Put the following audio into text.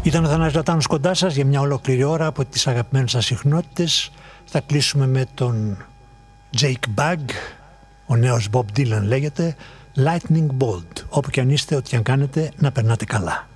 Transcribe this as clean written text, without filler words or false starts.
Ήταν ο Θανάσης Λατάνος κοντά σας για μια ολόκληρη ώρα από τις αγαπημένες σας συχνότητες. Θα κλείσουμε με τον Jake Bugg, ο νέος Bob Dylan λέγεται, Lightning Bolt. Όπου και αν είστε, ό,τι και αν κάνετε, να περνάτε καλά.